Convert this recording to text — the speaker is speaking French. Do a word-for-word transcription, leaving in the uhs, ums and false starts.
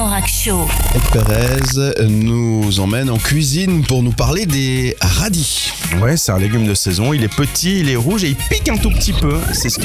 Morak Show. Pérez nous emmène en cuisine pour nous parler des radis. Ouais, c'est un légume de saison, il est petit, il est rouge et il pique un tout petit peu. C'est ce qui